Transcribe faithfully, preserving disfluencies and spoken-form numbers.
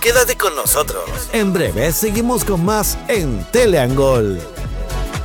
Quédate con nosotros. En breve seguimos con más en Teleangol.